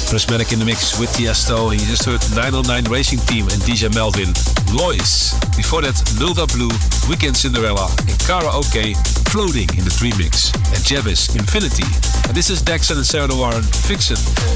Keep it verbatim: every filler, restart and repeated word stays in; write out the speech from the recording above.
Prismatic in the mix with Tiesto. And you just heard nine oh nine Racing Team and D J Melvin. Lois. Before that, Nilda Blue, Weekend Cinderella, and Karaoke, Floating in the three mix. And Javis, Infinity. And this is Daxon and Sarah Warren, Vixen.